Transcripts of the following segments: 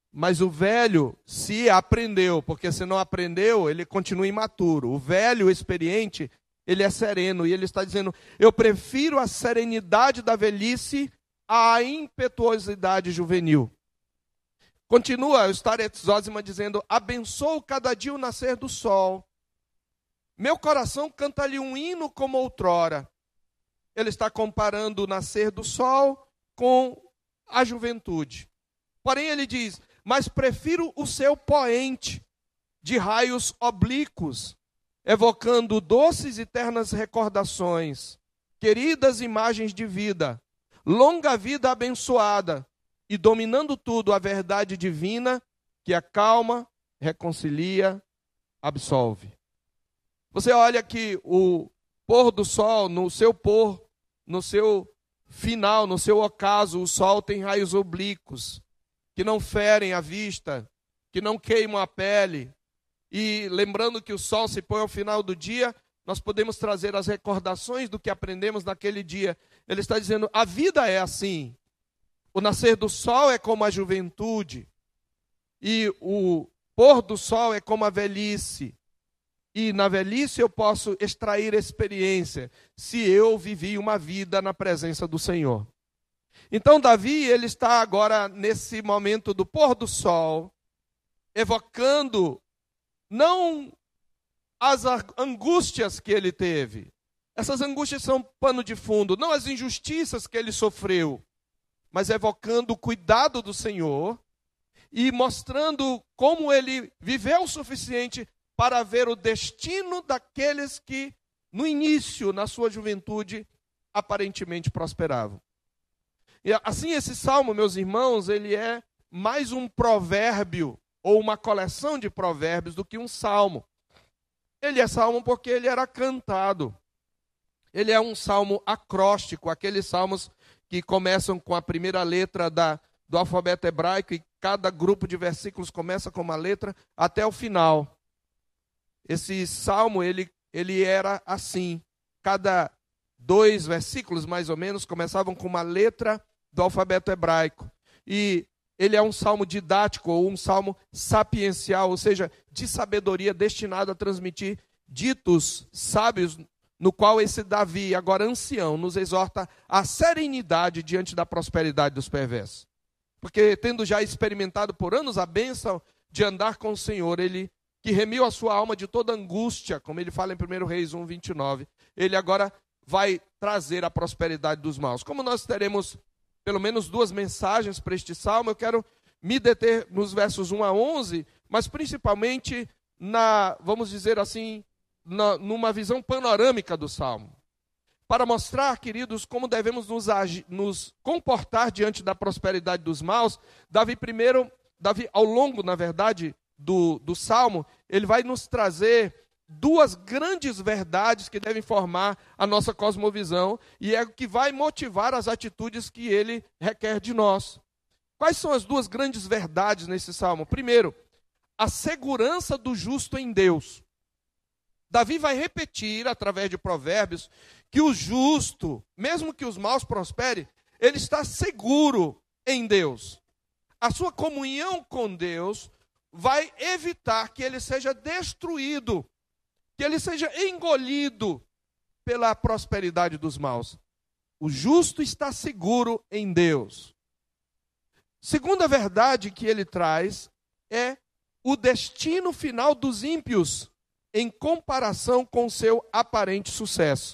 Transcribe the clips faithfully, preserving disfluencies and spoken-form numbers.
Mas o velho, se aprendeu, porque se não aprendeu, ele continua imaturo. O velho experiente, ele é sereno, e ele está dizendo, eu prefiro a serenidade da velhice à impetuosidade juvenil. Continua o Starets Zosima dizendo, abençoo cada dia o nascer do sol. Meu coração canta-lhe um hino como outrora. Ele está comparando o nascer do sol com a juventude. Porém, ele diz, mas prefiro o seu poente de raios oblíquos, evocando doces e ternas recordações, queridas imagens de vida, longa vida abençoada, e dominando tudo a verdade divina, que acalma, reconcilia, absolve. Você olha que o pôr do sol, no seu pôr, no seu final, no seu ocaso, o sol tem raios oblíquos, que não ferem a vista, que não queimam a pele. E lembrando que o sol se põe ao final do dia, nós podemos trazer as recordações do que aprendemos naquele dia. Ele está dizendo, a vida é assim. O nascer do sol é como a juventude, e o pôr do sol é como a velhice. E na velhice eu posso extrair experiência, se eu vivi uma vida na presença do Senhor. Então Davi, ele está agora nesse momento do pôr do sol, evocando não as angústias que ele teve. Essas angústias são pano de fundo, não as injustiças que ele sofreu, mas evocando o cuidado do Senhor e mostrando como ele viveu o suficiente para ver o destino daqueles que, no início, na sua juventude, aparentemente prosperavam. E assim, esse salmo, meus irmãos, ele é mais um provérbio, ou uma coleção de provérbios, do que um salmo. Ele é salmo porque ele era cantado. Ele é um salmo acróstico, aqueles salmos que começam com a primeira letra da, do alfabeto hebraico, e cada grupo de versículos começa com uma letra até o final. Esse salmo, ele, ele era assim, cada dois versículos, mais ou menos, começavam com uma letra do alfabeto hebraico. E ele é um salmo didático, ou um salmo sapiencial, ou seja, de sabedoria, destinado a transmitir ditos sábios, no qual esse Davi, agora ancião, nos exorta à serenidade diante da prosperidade dos perversos. Porque, tendo já experimentado por anos a bênção de andar com o Senhor, ele que remiu a sua alma de toda angústia, como ele fala em primeiro Reis um, vinte e nove, ele agora vai trazer a prosperidade dos maus. Como nós teremos pelo menos duas mensagens para este salmo, eu quero me deter nos versos um a onze, mas principalmente na, vamos dizer assim, na, numa visão panorâmica do salmo. Para mostrar, queridos, como devemos nos, agir, nos comportar diante da prosperidade dos maus, Davi primeiro, Davi ao longo, na verdade, do, do salmo, ele vai nos trazer duas grandes verdades que devem formar a nossa cosmovisão, e é o que vai motivar as atitudes que ele requer de nós. Quais são as duas grandes verdades nesse salmo? Primeiro, a segurança do justo em Deus. Davi vai repetir, através de provérbios, que o justo, mesmo que os maus prosperem, ele está seguro em Deus. A sua comunhão com Deus vai evitar que ele seja destruído, que ele seja engolido pela prosperidade dos maus. O justo está seguro em Deus. Segunda verdade que ele traz é o destino final dos ímpios em comparação com seu aparente sucesso.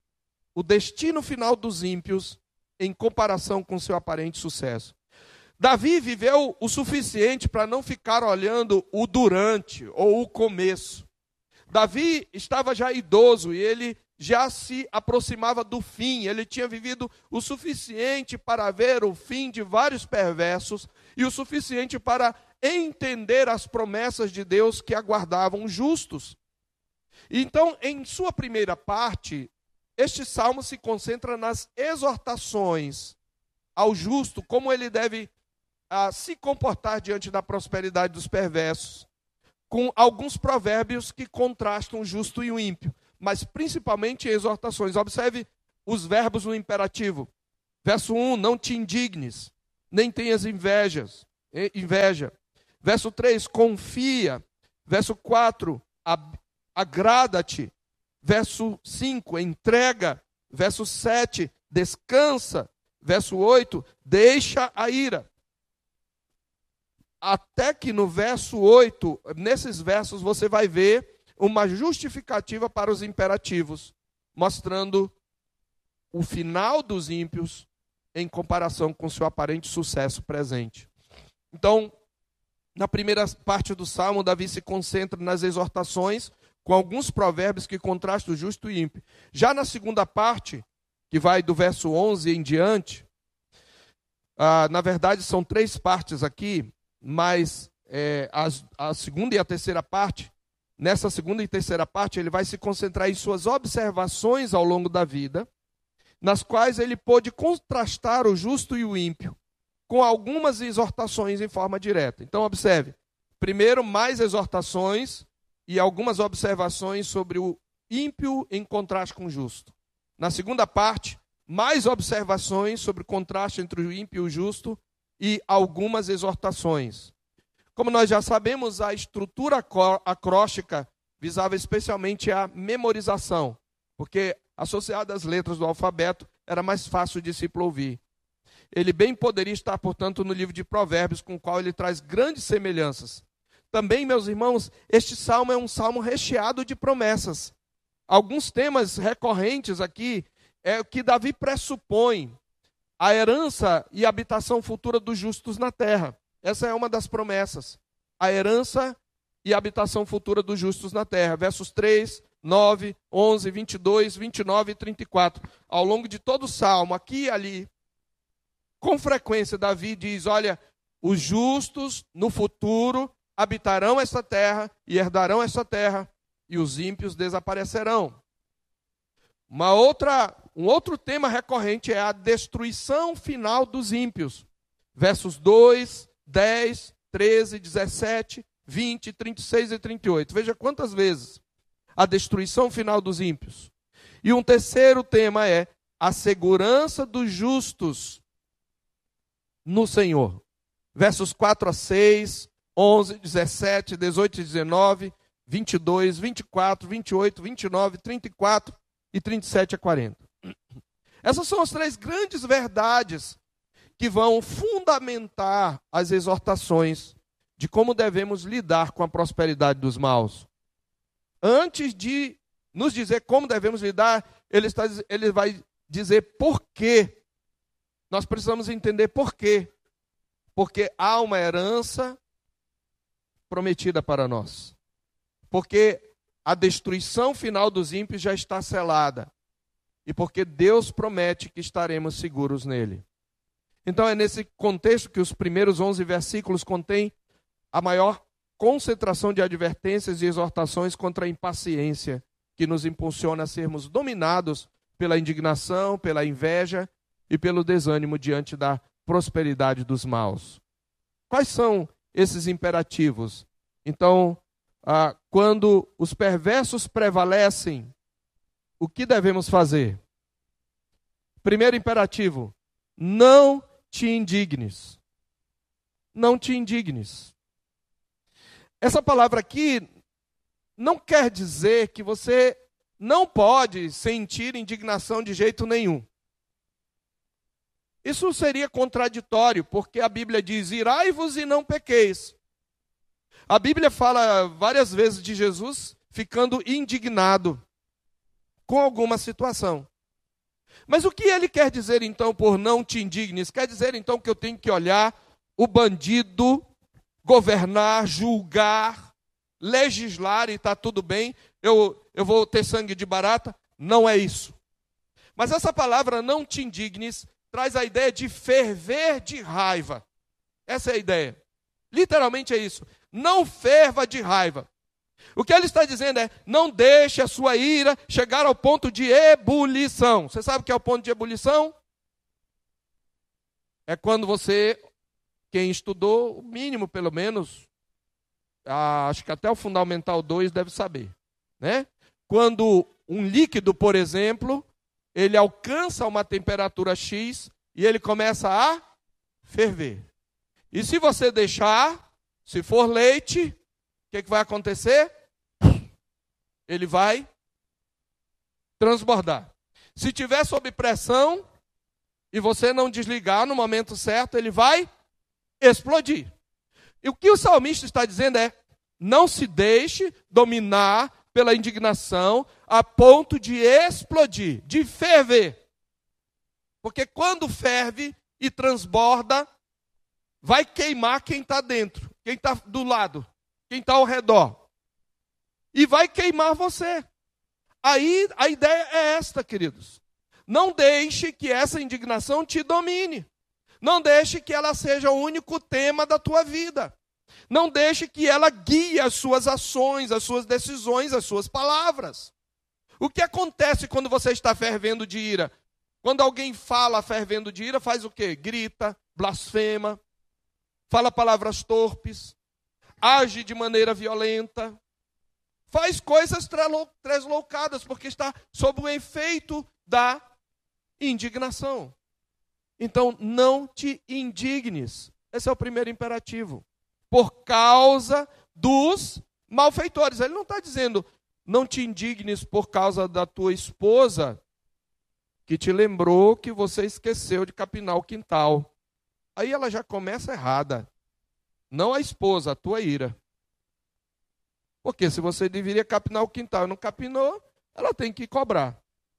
O destino final dos ímpios em comparação com seu aparente sucesso. Davi viveu o suficiente para não ficar olhando o durante ou o começo. Davi estava já idoso e ele já se aproximava do fim. Ele tinha vivido o suficiente para ver o fim de vários perversos e o suficiente para entender as promessas de Deus que aguardavam os justos. Então, em sua primeira parte, este salmo se concentra nas exortações ao justo, como ele deve ah, se comportar diante da prosperidade dos perversos, com alguns provérbios que contrastam o justo e o ímpio, mas principalmente exortações. Observe os verbos no imperativo. Verso um, não te indignes, nem tenhas invejas, inveja. Verso três, confia. Verso quatro, agrada-te. Verso cinco, entrega. Verso sete, descansa. Verso oito, deixa a ira. Até que no verso oito, nesses versos você vai ver uma justificativa para os imperativos, mostrando o final dos ímpios em comparação com seu aparente sucesso presente. Então, na primeira parte do Salmo, Davi se concentra nas exortações, com alguns provérbios que contrastam o justo e o ímpio. Já na segunda parte, que vai do verso onze em diante, ah, na verdade são três partes aqui, mas é, as, a segunda e a terceira parte, nessa segunda e terceira parte, ele vai se concentrar em suas observações ao longo da vida, nas quais ele pôde contrastar o justo e o ímpio, com algumas exortações em forma direta. Então, observe, primeiro, mais exortações e algumas observações sobre o ímpio em contraste com o justo. Na segunda parte, mais observações sobre o contraste entre o ímpio e o justo e algumas exortações. Como nós já sabemos, a estrutura acróstica visava especialmente a memorização, porque associada às letras do alfabeto era mais fácil o discípulo ouvir. Ele bem poderia estar, portanto, no livro de Provérbios, com o qual ele traz grandes semelhanças. Também, meus irmãos, este salmo é um salmo recheado de promessas. Alguns temas recorrentes aqui é o que Davi pressupõe: a herança e a habitação futura dos justos na terra. Essa é uma das promessas. A herança e a habitação futura dos justos na terra. Versos três, nove, onze, vinte e dois, vinte e nove e trinta e quatro. Ao longo de todo o salmo, aqui e ali, com frequência, Davi diz: olha, os justos no futuro habitarão essa terra e herdarão essa terra, e os ímpios desaparecerão. Uma outra, um outro tema recorrente é a destruição final dos ímpios. Versos dois, dez, treze, dezessete, vinte, trinta e seis e trinta e oito. Veja quantas vezes a destruição final dos ímpios. E um terceiro tema é a segurança dos justos no Senhor. Versos quatro a seis, onze, dezessete, dezoito e dezenove, vinte e dois, vinte e quatro, vinte e oito, vinte e nove, trinta e quatro e trinta e sete a quarenta. Essas são as três grandes verdades que vão fundamentar as exortações de como devemos lidar com a prosperidade dos maus. Antes de nos dizer como devemos lidar, ele, está, ele vai dizer por quê. Nós precisamos entender por quê. Porque há uma herança prometida para nós. Porque a destruição final dos ímpios já está selada. E porque Deus promete que estaremos seguros nele. Então é nesse contexto que os primeiros onze versículos contêm a maior concentração de advertências e exortações contra a impaciência que nos impulsiona a sermos dominados pela indignação, pela inveja e pelo desânimo diante da prosperidade dos maus. Quais são esses imperativos? Então, ah, quando os perversos prevalecem, o que devemos fazer? Primeiro imperativo: não te indignes. Não te indignes. Essa palavra aqui não quer dizer que você não pode sentir indignação de jeito nenhum. Isso seria contraditório, porque a Bíblia diz: irai-vos e não pequeis. A Bíblia fala várias vezes de Jesus ficando indignado com alguma situação. Mas o que ele quer dizer então por não te indignes? Quer dizer então que eu tenho que olhar o bandido, governar, julgar, legislar e está tudo bem, eu, eu vou ter sangue de barata? Não é isso. Mas essa palavra não te indignes traz a ideia de ferver de raiva. Essa é a ideia. Literalmente é isso. Não ferva de raiva. O que ele está dizendo é: não deixe a sua ira chegar ao ponto de ebulição. Você sabe o que é o ponto de ebulição? É quando você, quem estudou, o mínimo pelo menos, acho que até o Fundamental dois deve saber, né? Quando um líquido, por exemplo, ele alcança uma temperatura X e ele começa a ferver. E se você deixar, Se for leite, o que, que vai acontecer? Ele vai transbordar. Se tiver sob pressão e você não desligar no momento certo, ele vai explodir. E o que o salmista está dizendo é: não se deixe dominar pela indignação a ponto de explodir, de ferver. Porque quando ferve e transborda, vai queimar quem está dentro, quem está do lado, quem está ao redor. E vai queimar você. Aí a ideia é esta, queridos. Não deixe que essa indignação te domine. Não deixe que ela seja o único tema da tua vida. Não deixe que ela guie as suas ações, as suas decisões, as suas palavras. O que acontece quando você está fervendo de ira? Quando alguém fala fervendo de ira, faz o quê? Grita, blasfema, fala palavras torpes, age de maneira violenta, faz coisas tresloucadas, porque está sob o efeito da indignação. Então, não te indignes. Esse é o primeiro imperativo. Por causa dos malfeitores. Ele não está dizendo, não te indignes por causa da tua esposa, que te lembrou que você esqueceu de capinar o quintal. Aí ela já começa errada. Não a esposa, a tua ira. Porque se você deveria capinar o quintal e não capinou, ela tem que cobrar.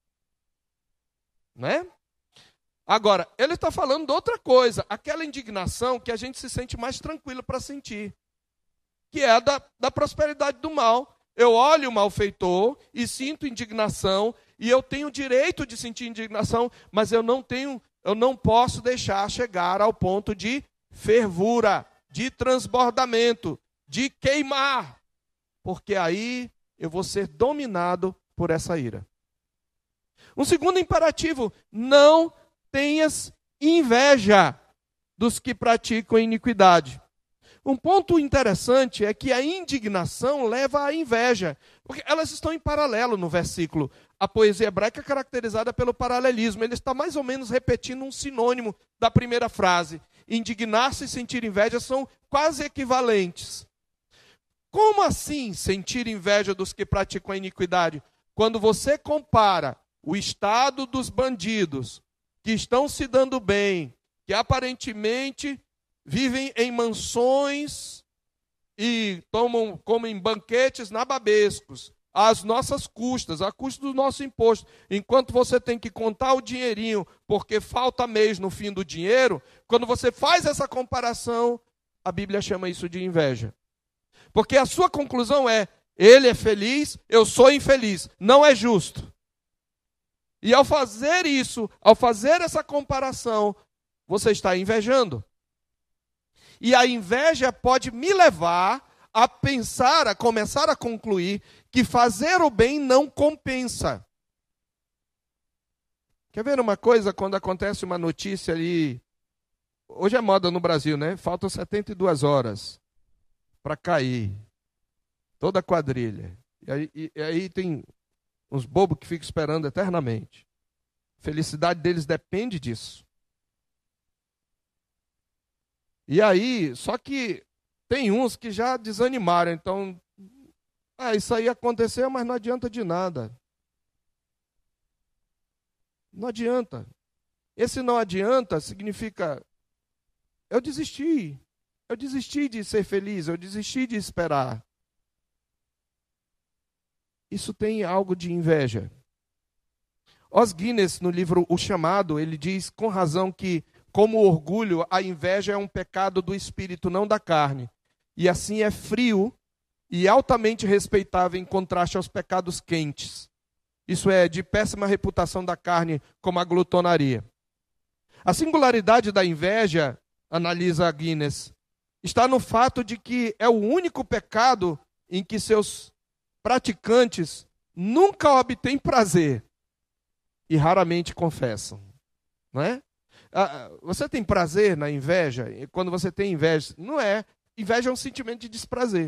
Né? Agora, ele está falando de outra coisa. Aquela indignação que a gente se sente mais tranquilo para sentir. Que é a da, da prosperidade do mal. Eu olho o malfeitor e sinto indignação. E eu tenho o direito de sentir indignação, mas eu não tenho, eu não posso deixar chegar ao ponto de fervura, de transbordamento, de queimar. Porque aí eu vou ser dominado por essa ira. Um segundo imperativo: não tenhas inveja dos que praticam iniquidade. Um ponto interessante é que a indignação leva à inveja, porque elas estão em paralelo no versículo. A poesia hebraica é caracterizada pelo paralelismo. Ele está mais ou menos repetindo um sinônimo da primeira frase. Indignar-se e sentir inveja são quase equivalentes. Como assim sentir inveja dos que praticam a iniquidade? Quando você compara o estado dos bandidos, que estão se dando bem, que aparentemente vivem em mansões e tomam, comem banquetes nababescos, às nossas custas, à custa do nosso imposto, enquanto você tem que contar o dinheirinho, porque falta mês no fim do dinheiro. Quando você faz essa comparação, a Bíblia chama isso de inveja. Porque a sua conclusão é: ele é feliz, eu sou infeliz. Não é justo. E ao fazer isso, ao fazer essa comparação, você está invejando. E a inveja pode me levar a pensar, a começar a concluir que fazer o bem não compensa. Quer ver uma coisa? Quando acontece uma notícia ali, hoje é moda no Brasil, né? Faltam setenta e duas horas para cair toda a quadrilha. E aí, e, e aí tem uns bobos que ficam esperando eternamente. A felicidade deles depende disso. E aí, só que tem uns que já desanimaram, então, ah, isso aí aconteceu, mas não adianta de nada. Não adianta. Esse não adianta significa, eu desisti, eu desisti de ser feliz, eu desisti de esperar. Isso tem algo de inveja. Os Guinness, no livro O Chamado, ele diz com razão que, como o orgulho, a inveja é um pecado do espírito, não da carne. E assim é frio e altamente respeitável em contraste aos pecados quentes. Isso é, de péssima reputação da carne, como a glutonaria. A singularidade da inveja, analisa Guinness, está no fato de que é o único pecado em que seus praticantes nunca obtêm prazer e raramente confessam. Não é? Você tem prazer na inveja? E quando você tem inveja, não é. Inveja é um sentimento de desprazer.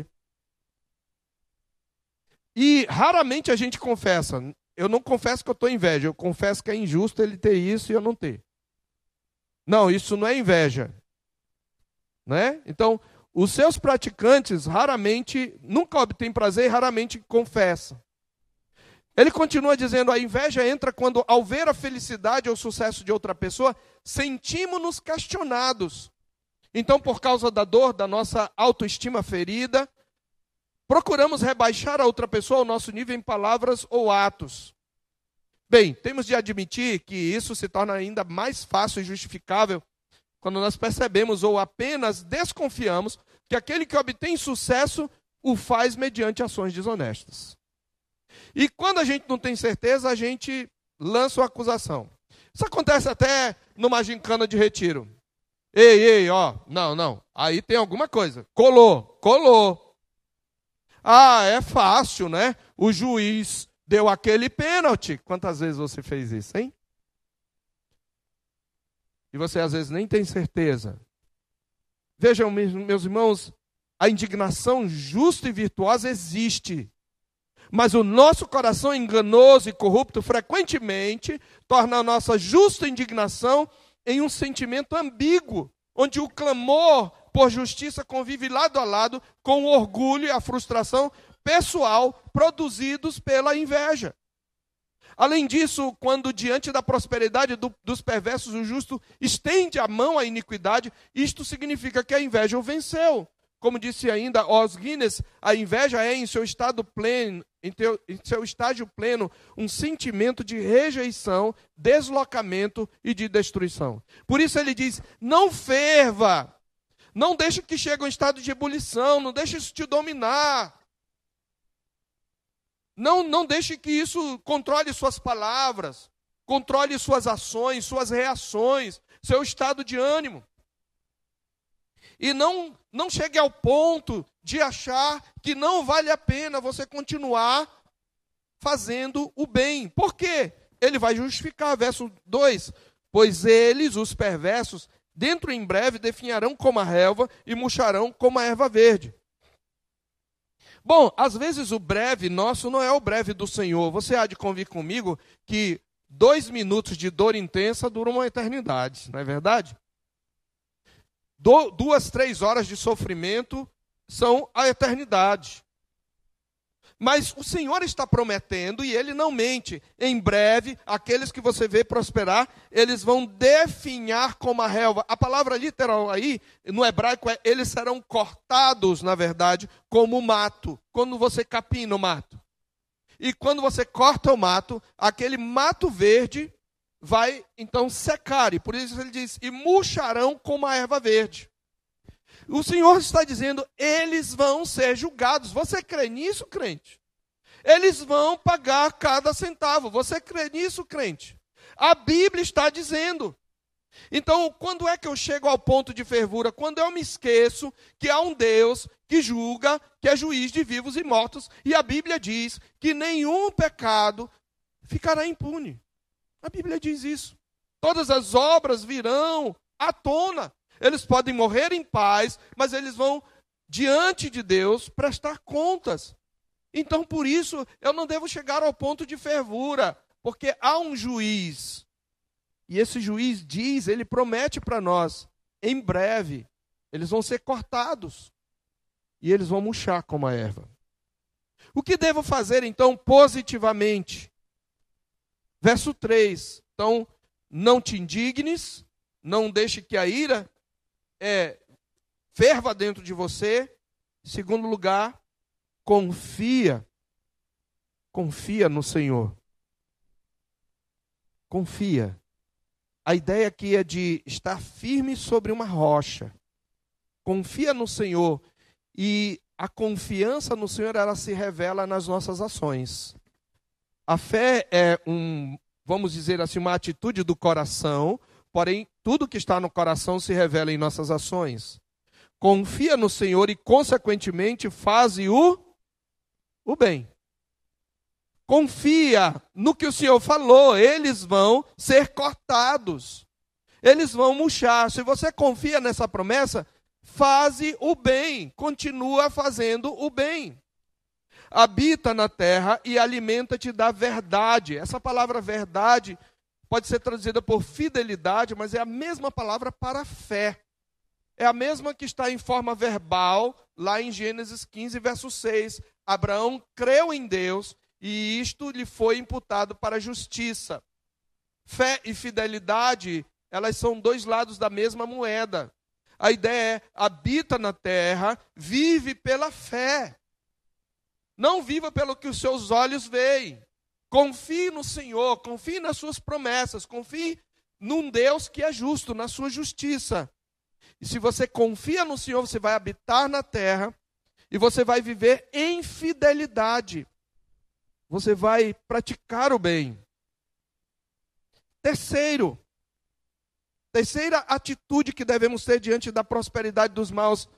E raramente a gente confessa. Eu não confesso que eu estou inveja, eu confesso que é injusto ele ter isso e eu não ter. Não, isso não é inveja. Né? Então, os seus praticantes raramente, nunca obtêm prazer e raramente confessam. Ele continua dizendo, a inveja entra quando, ao ver a felicidade ou o sucesso de outra pessoa, sentimos-nos questionados. Então, por causa da dor, da nossa autoestima ferida, procuramos rebaixar a outra pessoa ao nosso nível em palavras ou atos. Bem, temos de admitir que isso se torna ainda mais fácil e justificável quando nós percebemos ou apenas desconfiamos que aquele que obtém sucesso o faz mediante ações desonestas. E quando a gente não tem certeza, a gente lança uma acusação. Isso acontece até numa gincana de retiro. Ei, ei, ó, não, não, aí tem alguma coisa. Colou, colou. Ah, é fácil, né? O juiz deu aquele pênalti. Quantas vezes você fez isso, hein? E você às vezes nem tem certeza. Vejam, meus irmãos, a indignação justa e virtuosa existe. Mas o nosso coração enganoso e corrupto frequentemente torna a nossa justa indignação em um sentimento ambíguo, onde o clamor por justiça convive lado a lado com o orgulho e a frustração pessoal produzidos pela inveja. Além disso, quando diante da prosperidade do, dos perversos o justo estende a mão à iniquidade, isto significa que a inveja o venceu. Como disse ainda Os Guinness, a inveja é em seu estado pleno, em, teu, em seu estágio pleno, um sentimento de rejeição, deslocamento e de destruição. Por isso ele diz, não ferva, não deixe que chegue um estado de ebulição, não deixe isso te dominar. Não, não deixe que isso controle suas palavras, controle suas ações, suas reações, seu estado de ânimo. E não, não chegue ao ponto de achar que não vale a pena você continuar fazendo o bem. Por quê? Ele vai justificar, verso dois. Pois eles, os perversos, dentro em breve definharão como a relva e murcharão como a erva verde. Bom, às vezes o breve nosso não é o breve do Senhor. Você há de convir comigo que dois minutos de dor intensa duram uma eternidade, não é verdade? Do, duas, três horas de sofrimento são a eternidade. Mas o Senhor está prometendo, e Ele não mente, em breve, aqueles que você vê prosperar, eles vão definhar como a relva. A palavra literal aí, no hebraico, é eles serão cortados, na verdade, como o mato. Quando você capina o mato. E quando você corta o mato, aquele mato verde vai, então, secar. E por isso ele diz, e murcharão como a erva verde. O Senhor está dizendo, eles vão ser julgados. Você crê nisso, crente? Eles vão pagar cada centavo. Você crê nisso, crente? A Bíblia está dizendo. Então, quando é que eu chego ao ponto de fervura? Quando eu me esqueço que há um Deus que julga, que é juiz de vivos e mortos, e a Bíblia diz que nenhum pecado ficará impune. A Bíblia diz isso. Todas as obras virão à tona. Eles podem morrer em paz, mas eles vão, diante de Deus, prestar contas. Então, por isso, eu não devo chegar ao ponto de fervura, porque há um juiz. E esse juiz diz, ele promete para nós, em breve, eles vão ser cortados. E eles vão murchar como a erva. O que devo fazer, então, positivamente? Verso três. Então, não te indignes, não deixe que a ira É, ferva dentro de você. Segundo lugar, confia. Confia no Senhor. Confia. A ideia aqui é de estar firme sobre uma rocha. Confia no Senhor. E a confiança no Senhor, ela se revela nas nossas ações. A fé é um, vamos dizer assim, uma atitude do coração. Porém, tudo que está no coração se revela em nossas ações. Confia no Senhor e, consequentemente, faze o, o bem. Confia no que o Senhor falou. Eles vão ser cortados. Eles vão murchar. Se você confia nessa promessa, faze o bem. Continua fazendo o bem. Habita na terra e alimenta-te da verdade. Essa palavra verdade pode ser traduzida por fidelidade, mas é a mesma palavra para fé. é a mesma que está em forma verbal, lá em Gênesis quinze, verso seis. Abraão creu em Deus e isto lhe foi imputado para a justiça. Fé e fidelidade, elas são dois lados da mesma moeda. A ideia é, habita na terra, vive pela fé. Não viva pelo que os seus olhos veem. Confie no Senhor, confie nas suas promessas, confie num Deus que é justo, na sua justiça. E se você confia no Senhor, você vai habitar na terra e você vai viver em fidelidade. Você vai praticar o bem. Terceiro, terceira atitude que devemos ter diante da prosperidade dos maus: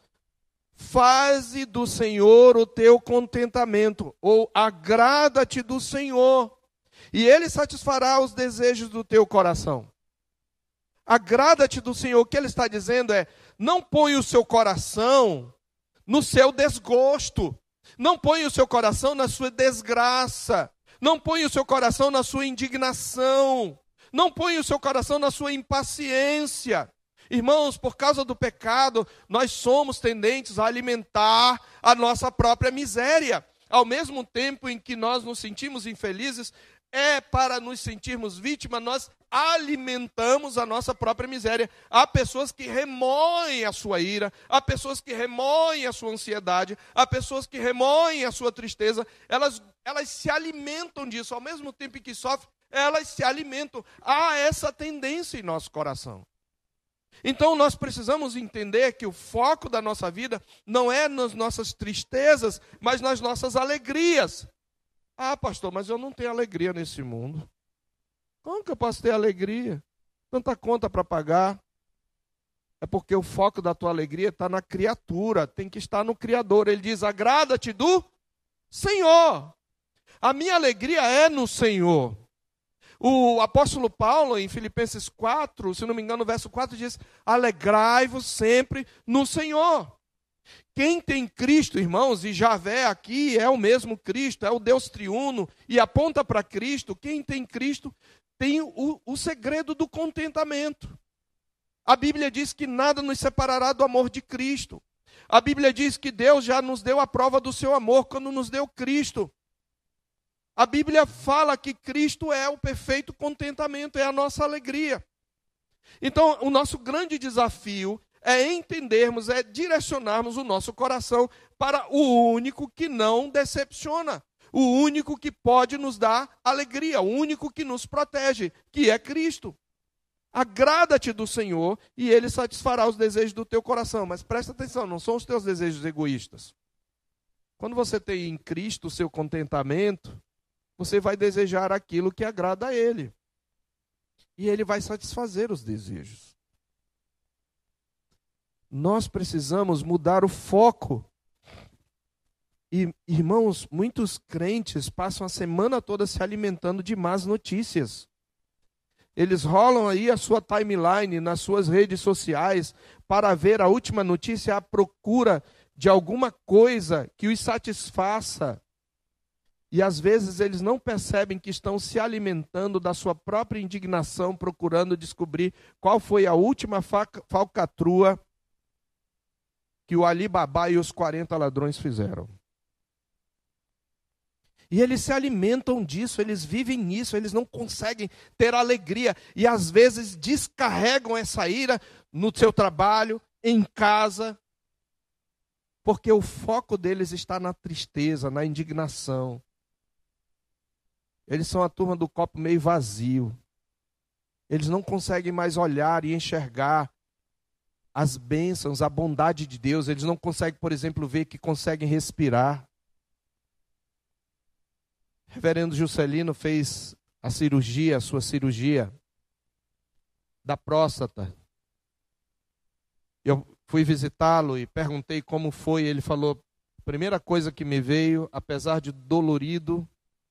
faze do Senhor o teu contentamento, ou agrada-te do Senhor, e Ele satisfará os desejos do teu coração. Agrada-te do Senhor, o que Ele está dizendo é, não põe o seu coração no seu desgosto, não põe o seu coração na sua desgraça, não põe o seu coração na sua indignação, não põe o seu coração na sua impaciência. Irmãos, por causa do pecado, nós somos tendentes a alimentar a nossa própria miséria. Ao mesmo tempo em que nós nos sentimos infelizes, é para nos sentirmos vítimas, nós alimentamos a nossa própria miséria. Há pessoas que remoem a sua ira, há pessoas que remoem a sua ansiedade, há pessoas que remoem a sua tristeza, elas, elas se alimentam disso, ao mesmo tempo em que sofrem, elas se alimentam. Há essa tendência em nosso coração. Então nós precisamos entender que o foco da nossa vida não é nas nossas tristezas, mas nas nossas alegrias. Ah, pastor, mas eu não tenho alegria nesse mundo. Como que eu posso ter alegria? Tanta conta para pagar. É porque o foco da tua alegria está na criatura, tem que estar no Criador. Ele diz, agrada-te do Senhor. A minha alegria é no Senhor. O apóstolo Paulo, em Filipenses quatro, se não me engano, no verso quatro, diz, alegrai-vos sempre no Senhor. Quem tem Cristo, irmãos, e Javé aqui é o mesmo Cristo, é o Deus triuno, e aponta para Cristo, quem tem Cristo tem o, o segredo do contentamento. A Bíblia diz que nada nos separará do amor de Cristo. A Bíblia diz que Deus já nos deu a prova do seu amor quando nos deu Cristo. A Bíblia fala que Cristo é o perfeito contentamento, é a nossa alegria. Então, o nosso grande desafio é entendermos, é direcionarmos o nosso coração para o único que não decepciona, o único que pode nos dar alegria, o único que nos protege, que é Cristo. Agrada-te do Senhor e Ele satisfará os desejos do teu coração. Mas presta atenção, não são os teus desejos egoístas. Quando você tem em Cristo o seu contentamento, você vai desejar aquilo que agrada a Ele. E Ele vai satisfazer os desejos. Nós precisamos mudar o foco. E, irmãos, muitos crentes passam a semana toda se alimentando de más notícias. Eles rolam aí a sua timeline nas suas redes sociais para ver a última notícia à procura de alguma coisa que os satisfaça. E às vezes eles não percebem que estão se alimentando da sua própria indignação, procurando descobrir qual foi a última falcatrua que o Ali Babá e os quarenta ladrões fizeram. E eles se alimentam disso, eles vivem nisso, eles não conseguem ter alegria. E às vezes descarregam essa ira no seu trabalho, em casa, porque o foco deles está na tristeza, na indignação. Eles são a turma do copo meio vazio. Eles não conseguem mais olhar e enxergar as bênçãos, a bondade de Deus. Eles não conseguem, por exemplo, ver que conseguem respirar. O reverendo Juscelino fez a cirurgia, a sua cirurgia da próstata. Eu fui visitá-lo e perguntei como foi. Ele falou, a primeira coisa que me veio, apesar de dolorido,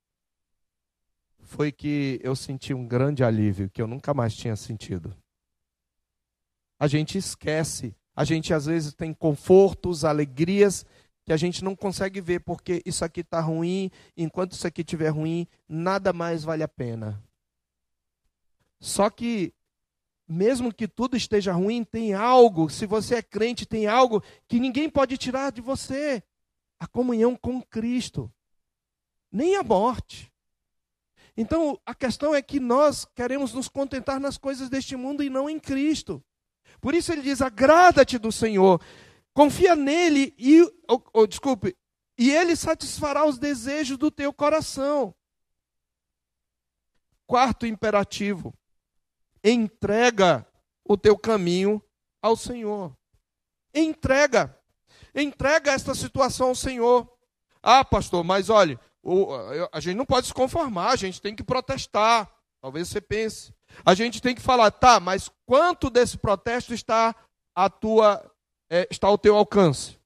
foi que eu senti um grande alívio, que eu nunca mais tinha sentido. A gente esquece, a gente às vezes tem confortos, alegrias, que a gente não consegue ver, porque isso aqui está ruim, enquanto isso aqui estiver ruim, nada mais vale a pena. Só que mesmo que tudo esteja ruim, tem algo, se você é crente, tem algo que ninguém pode tirar de você. A comunhão com Cristo. Nem a morte. Então, a questão é que nós queremos nos contentar nas coisas deste mundo e não em Cristo. Por isso ele diz, agrada-te do Senhor, confia nele e, oh, oh, desculpe, e ele satisfará os desejos do teu coração. Quarto imperativo, entrega o teu caminho ao Senhor. Entrega. Entrega esta situação ao Senhor. Ah, pastor, mas olha, o, a gente não pode se conformar, a gente tem que protestar. Talvez você pense. A gente tem que falar, tá, mas quanto desse protesto está, a tua, é, está ao teu alcance?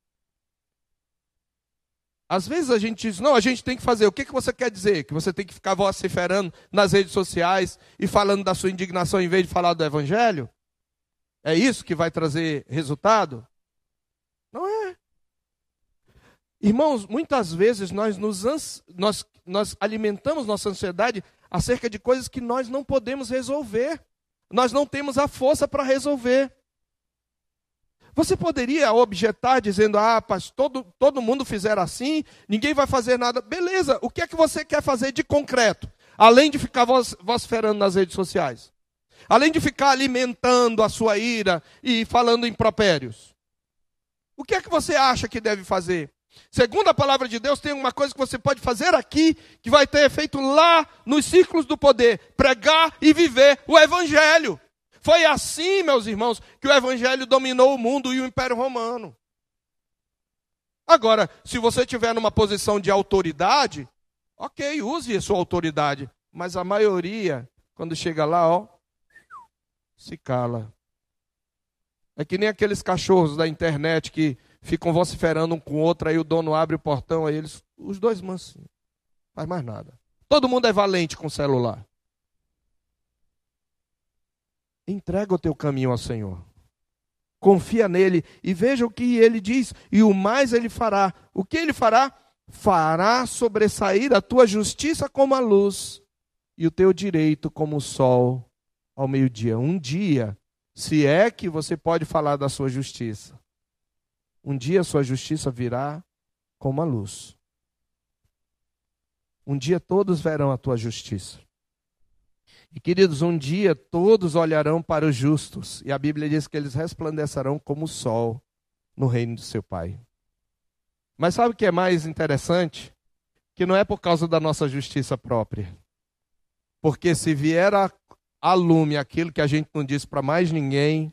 Às vezes a gente diz, não, a gente tem que fazer. O que, que você quer dizer? Que você tem que ficar vociferando nas redes sociais e falando da sua indignação em vez de falar do Evangelho? É isso que vai trazer resultado? Não é. Irmãos, muitas vezes nós, nos ans... nós, nós alimentamos nossa ansiedade acerca de coisas que nós não podemos resolver. Nós não temos a força para resolver. Você poderia objetar dizendo, ah, mas todo, todo mundo fizer assim, ninguém vai fazer nada. Beleza, o que é que você quer fazer de concreto? Além de ficar vociferando nas redes sociais. Além de ficar alimentando a sua ira e falando impropérios. O que é que você acha que deve fazer? Segundo a palavra de Deus, tem uma coisa que você pode fazer aqui, que vai ter efeito lá nos círculos do poder. Pregar e viver o Evangelho. Foi assim, meus irmãos, que o Evangelho dominou o mundo e o Império Romano. Agora, se você estiver numa posição de autoridade, ok, use a sua autoridade. Mas a maioria, quando chega lá, ó, se cala. É que nem aqueles cachorros da internet que ficam vociferando um com o outro, aí o dono abre o portão, aí eles, os dois mansinhos, não faz mais nada. Todo mundo é valente com o celular. Entrega o teu caminho ao Senhor. Confia nele e veja o que ele diz, e o mais ele fará. O que ele fará? Fará sobressair a tua justiça como a luz, e o teu direito como o sol ao meio-dia. Um dia, se é que você pode falar da sua justiça, um dia a sua justiça virá como a luz. Um dia todos verão a tua justiça. E queridos, um dia todos olharão para os justos. E a Bíblia diz que eles resplandecerão como o sol no reino do seu Pai. Mas sabe o que é mais interessante? Que não é por causa da nossa justiça própria. Porque se vier a, a lume aquilo que a gente não disse para mais ninguém,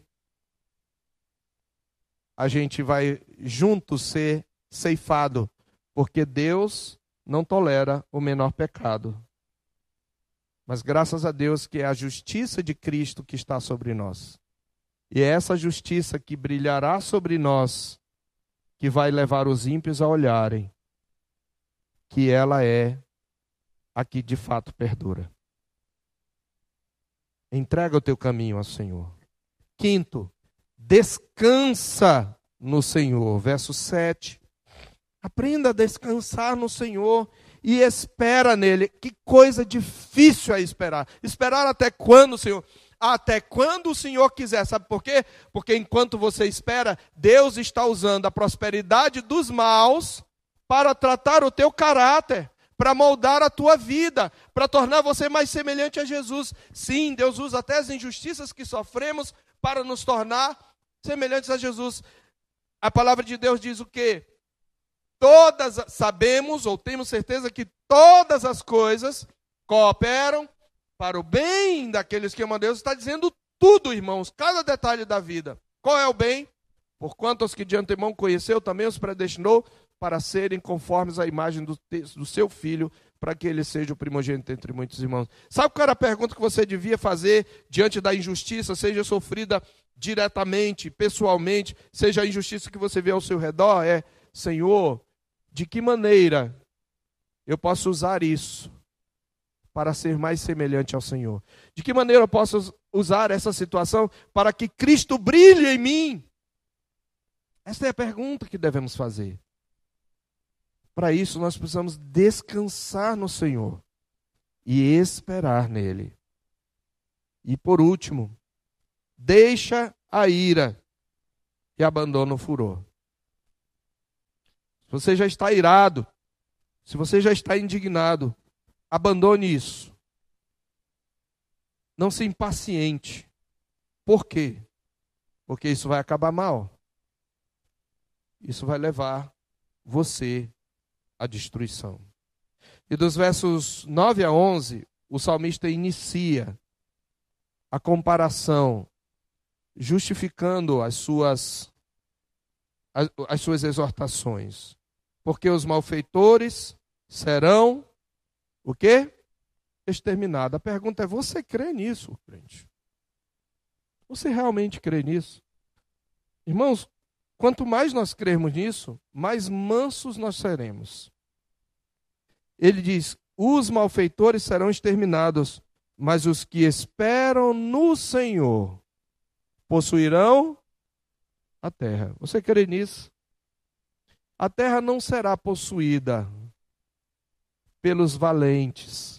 a gente vai junto ser ceifado, porque Deus não tolera o menor pecado. Mas graças a Deus que é a justiça de Cristo que está sobre nós. E é essa justiça que brilhará sobre nós, que vai levar os ímpios a olharem que ela é a que de fato perdura. Entrega o teu caminho ao Senhor. Quinto, descansa no Senhor. Verso sete. Aprenda a descansar no Senhor e espera nele. Que coisa difícil é esperar. Esperar até quando, Senhor? Até quando o Senhor quiser. Sabe por quê? Porque enquanto você espera, Deus está usando a prosperidade dos maus para tratar o teu caráter, para moldar a tua vida, para tornar você mais semelhante a Jesus. Sim, Deus usa até as injustiças que sofremos para nos tornar semelhantes a Jesus. A palavra de Deus diz o quê? Todas, sabemos, ou temos certeza que todas as coisas cooperam para o bem daqueles que amam a Deus. Está dizendo tudo, irmãos, cada detalhe da vida. Qual é o bem? Porquanto os que de antemão conheceu, também os predestinou para serem conformes à imagem do, do seu filho, para que ele seja o primogênito entre muitos irmãos. Sabe qual era a pergunta que você devia fazer diante da injustiça, seja sofrida diretamente, pessoalmente, seja a injustiça que você vê ao seu redor? É, Senhor, de que maneira eu posso usar isso para ser mais semelhante ao Senhor? De que maneira eu posso usar essa situação para que Cristo brilhe em mim? Esta é a pergunta que devemos fazer. Para isso, nós precisamos descansar no Senhor e esperar nele. E por último, deixa a ira e abandona o furor. Se você já está irado, se você já está indignado, abandone isso. Não se impaciente. Por quê? Porque isso vai acabar mal. Isso vai levar você à destruição. E dos versos nove a onze, o salmista inicia a comparação, justificando as suas, as, as suas exortações. Porque os malfeitores serão, o quê? Exterminados. A pergunta é, você crê nisso, crente? Você realmente crê nisso? Irmãos, quanto mais nós crermos nisso, mais mansos nós seremos. Ele diz, os malfeitores serão exterminados, mas os que esperam no Senhor possuirão a terra. Você crê nisso? A terra não será possuída pelos valentes.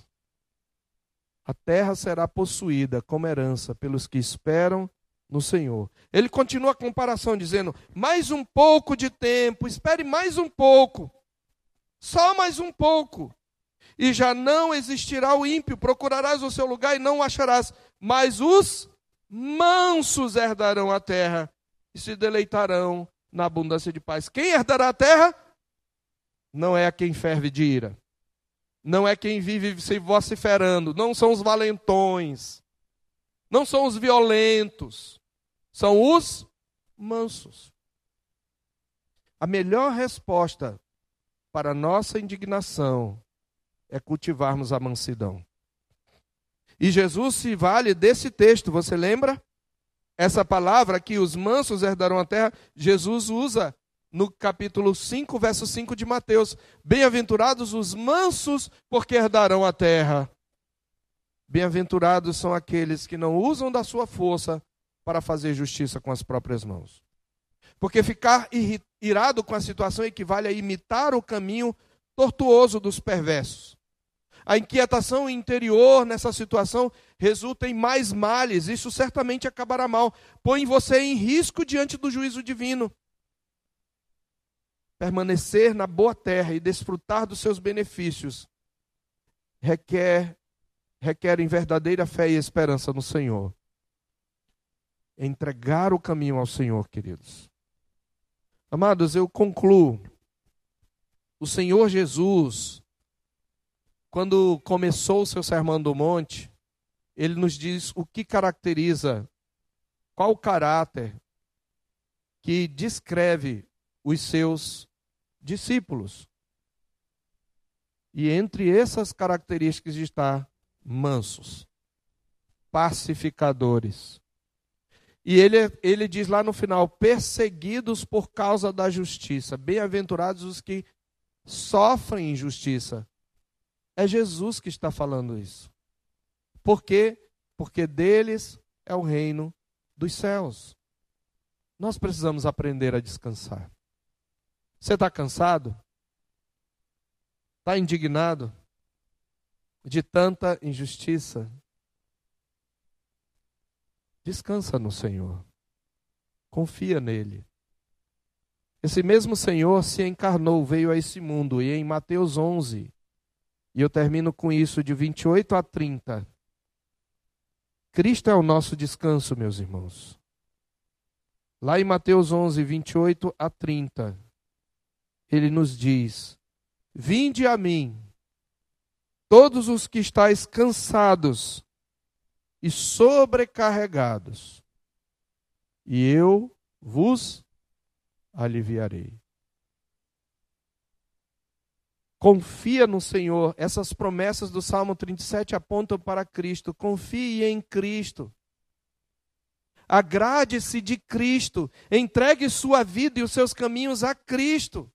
A terra será possuída como herança pelos que esperam no Senhor. Ele continua a comparação dizendo, mais um pouco de tempo, espere mais um pouco, só mais um pouco, e já não existirá o ímpio, procurarás o seu lugar e não o acharás, mas os mansos herdarão a terra e se deleitarão na abundância de paz. Quem herdará a terra? Não é a quem ferve de ira, não é quem vive se vociferando, não são os valentões, não são os violentos, são os mansos. A melhor resposta para a nossa indignação é cultivarmos a mansidão. E Jesus se vale desse texto, você lembra? Essa palavra que os mansos herdarão a terra, Jesus usa no capítulo cinco, verso cinco de Mateus. Bem-aventurados os mansos, porque herdarão a terra. Bem-aventurados são aqueles que não usam da sua força para fazer justiça com as próprias mãos. Porque ficar irado com a situação equivale a imitar o caminho tortuoso dos perversos. A inquietação interior nessa situação resulta em mais males. Isso certamente acabará mal. Põe você em risco diante do juízo divino. Permanecer na boa terra e desfrutar dos seus benefícios requer, requerem verdadeira fé e esperança no Senhor. Entregar o caminho ao Senhor, queridos. Amados, eu concluo. O Senhor Jesus, quando começou o seu Sermão do Monte, ele nos diz o que caracteriza, qual o caráter que descreve os seus discípulos. E entre essas características está mansos, pacificadores. E ele, ele diz lá no final, perseguidos por causa da justiça. Bem-aventurados os que sofrem injustiça. É Jesus que está falando isso. Por quê? Porque deles é o reino dos céus. Nós precisamos aprender a descansar. Você está cansado? Está indignado de tanta injustiça? Descansa no Senhor. Confia nele. Esse mesmo Senhor se encarnou, veio a esse mundo. E em Mateus onze, e eu termino com isso, de vinte e oito a trinta. Cristo é o nosso descanso, meus irmãos. Lá em Mateus onze, vinte e oito a trinta, ele nos diz, vinde a mim, todos os que estáis cansados e sobrecarregados, e eu vos aliviarei. Confia no Senhor. Essas promessas do Salmo trinta e sete apontam para Cristo. Confie em Cristo. Agrade-se de Cristo. Entregue sua vida e os seus caminhos a Cristo.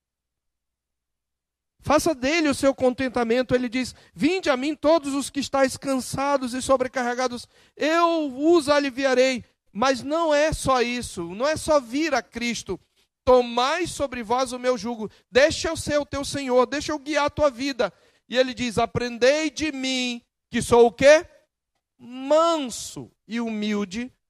Faça dele o seu contentamento. Ele diz, vinde a mim todos os que estáis cansados e sobrecarregados, eu os aliviarei. Mas não é só isso, não é só vir a Cristo. Tomai sobre vós o meu jugo, deixa eu ser o teu Senhor, deixa eu guiar a tua vida. E ele diz, aprendei de mim, que sou o quê? Manso e humilde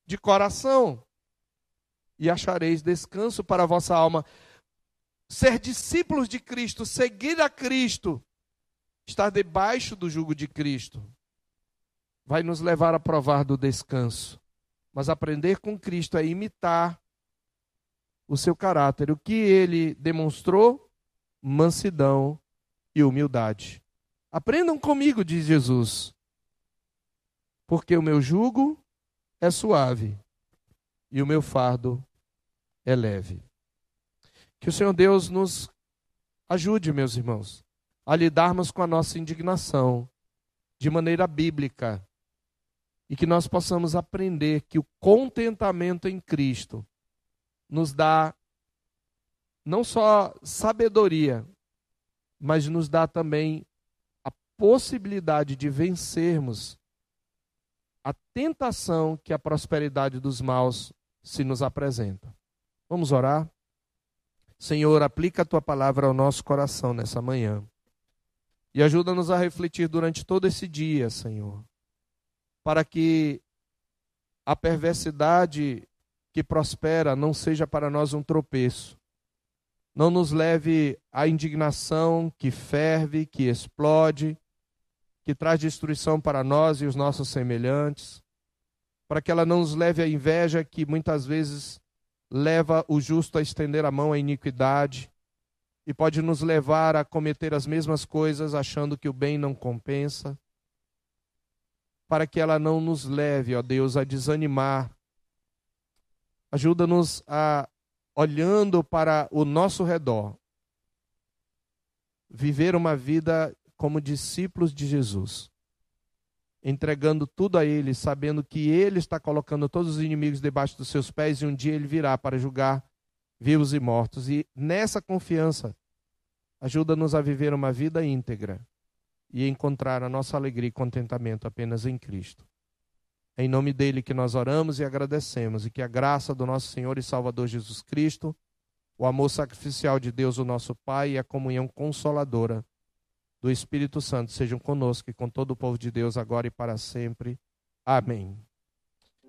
de coração, e achareis descanso para a vossa alma. Ser discípulos de Cristo, seguir a Cristo, estar debaixo do jugo de Cristo, vai nos levar a provar do descanso. Mas aprender com Cristo é imitar o seu caráter, o que ele demonstrou, mansidão e humildade. Aprendam comigo, diz Jesus, porque o meu jugo é suave e o meu fardo é leve. Que o Senhor Deus nos ajude, meus irmãos, a lidarmos com a nossa indignação de maneira bíblica e que nós possamos aprender que o contentamento em Cristo nos dá não só sabedoria, mas nos dá também a possibilidade de vencermos a tentação que a prosperidade dos maus se nos apresenta. Vamos orar? Senhor, aplica a Tua palavra ao nosso coração nessa manhã. E ajuda-nos a refletir durante todo esse dia, Senhor, para que a perversidade que prospera não seja para nós um tropeço. Não nos leve à indignação que ferve, que explode, que traz destruição para nós e os nossos semelhantes, para que ela não nos leve à inveja que muitas vezes leva o justo a estender a mão à iniquidade e pode nos levar a cometer as mesmas coisas achando que o bem não compensa, para que ela não nos leve, ó Deus, a desanimar. Ajuda-nos a, olhando para o nosso redor, viver uma vida como discípulos de Jesus, entregando tudo a Ele, sabendo que Ele está colocando todos os inimigos debaixo dos seus pés e um dia Ele virá para julgar vivos e mortos. E nessa confiança, ajuda-nos a viver uma vida íntegra e encontrar a nossa alegria e contentamento apenas em Cristo. É em nome dele que nós oramos e agradecemos, e que a graça do nosso Senhor e Salvador Jesus Cristo, o amor sacrificial de Deus, o nosso Pai, e a comunhão consoladora do Espírito Santo sejam conosco e com todo o povo de Deus agora e para sempre. Amém.